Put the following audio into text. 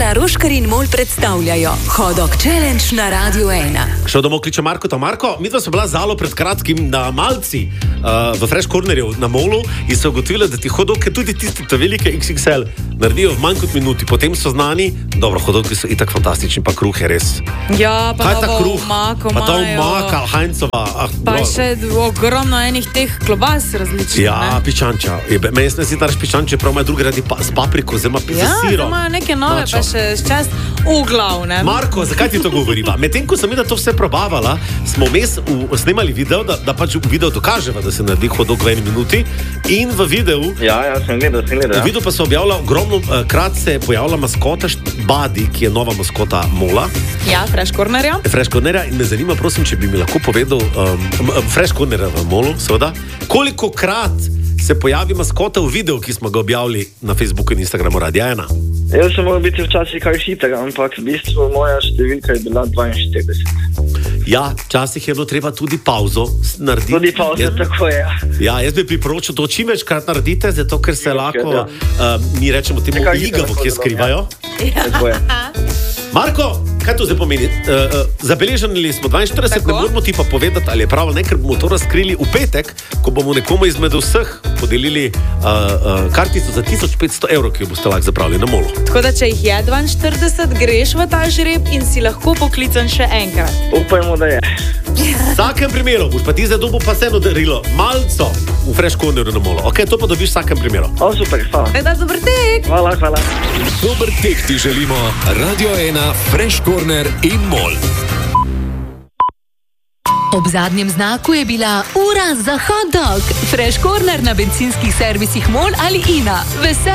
Ina Roškar in Mol predstavljajo Hot Dog Challenge na Radio 1. Šel domov kliče Marko. Marko, midva so bila zalo pred kratkim na Malci v Fresh Cornerju na Molu in so ugotovili, da ti hot doge, tudi tisti velike XXL, naredijo v manj kot minuti. Potem so znani, dobro, hot dogi so itak fantastični, pa kruh je res. Ja, pa kaj je ta kruh? Omako, pa ta omaka, Heinzova. Pa še ogromno enih teh klobas različnih. Ja, piščanča. Meni se ne zdi, da reš piščanče, prav imajo drugi radi s papriko, oziroma s sirom. Ja, imajo neke nove, pa še s čast v glavnem. Marko, zakaj ti to govoriva? Medtem, ko sem to vse probavala, smo vmes snemali video, da pač v videu dokaževa, da se naredi hot dog v 1 minuti. In v videu... Ja, sem gledal. V videu pa se objavlja ogromno, krat se pojavlja maskota Badi, ki je nova maskota Mola. Ja, Fresh Cornerja. Fresh Cornerja. In me zanima, prosim, če bi mi lahko povedal, Fresh Cornerja v Molu, seveda, koliko krat se pojavi maskota v videu, ki smo ga objavili na Facebooku in Instagramu Radia 1. Jaz sem moral biti včasih kaj hiter, ampak v bistvu moja številka je bila 42. Ja, včasih je bilo treba tudi pauzo narediti. Tudi pauzo, tako je. Ja, jaz bi priporočil to čim večkrat naredite, zato ker se lahko, mi rečemo temu igavo, ki skrivajo. Tako je. Marko, kaj to zdaj pomeni? Zabeležili smo 42, tako? Ne moramo ti pa povedati, ali je prav, ne, ker bomo to razkrili v petek, ko bomo nekomu izmed vseh podelili kartico za 1500 evrov, ki jo boste lahko zapravili na Molu. Tako da, če jih je 42, greš v ta žreb in si lahko poklican še enkrat. Upajmo, da je. V vsakem primeru boš pa ti za dobo pa vseeno darilo malco v Fresh Cornerju na Molu. Ok, to pa dobiš v vsakem primeru. O, super, hvala. Dober tek. Hvala. Dober tek ti želimo. Radio 1, Fresh Corner in Mol. Ob zadnjem znaku je bila ura za hot dog. Fresh Corner na bencinskih servisih Mol ali Ina.